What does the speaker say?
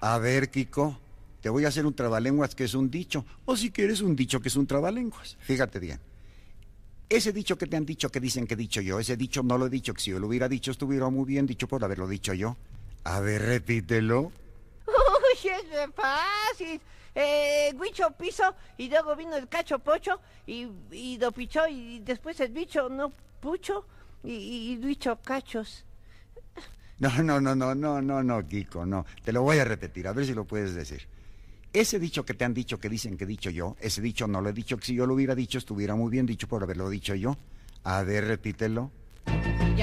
A ver, Kiko, te voy a hacer un trabalenguas que es un dicho, o si quieres un dicho que es un trabalenguas. Fíjate bien. Ese dicho que te han dicho que dicen que he dicho yo, ese dicho no lo he dicho, que si yo lo hubiera dicho estuviera muy bien dicho por haberlo dicho yo. A ver, repítelo. Uy, es de fácil. Huicho piso y luego vino el cacho pocho y lo pichó y después el bicho no pucho y bicho cachos. No, Kiko, no. Te lo voy a repetir, a ver si lo puedes decir. Ese dicho que te han dicho que dicen que he dicho yo, ese dicho no lo he dicho, que si yo lo hubiera dicho estuviera muy bien dicho por haberlo dicho yo. A ver, repítelo. Ya